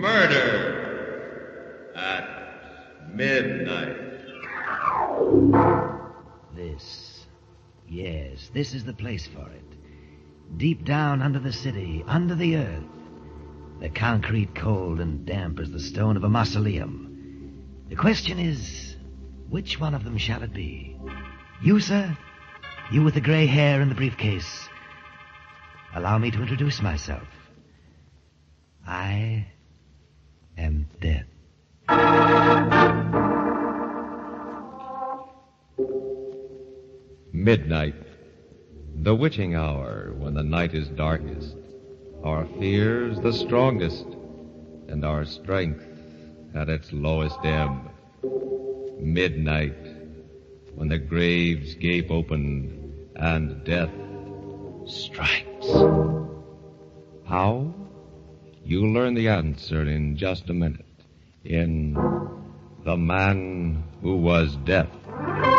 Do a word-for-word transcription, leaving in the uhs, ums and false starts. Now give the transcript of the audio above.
Murder at midnight. This. Yes, this is the place for it. Deep down under the city, under the earth. The concrete cold and damp as the stone of a mausoleum. The question is, which one of them shall it be? You, sir? You with the gray hair and the briefcase. Allow me to introduce myself. I am dead. Midnight, the witching hour when the night is darkest, our fears the strongest, and our strength at its lowest ebb. Midnight, when the graves gape open and death strikes. How? You'll learn the answer in just a minute in The Man Who Was Death.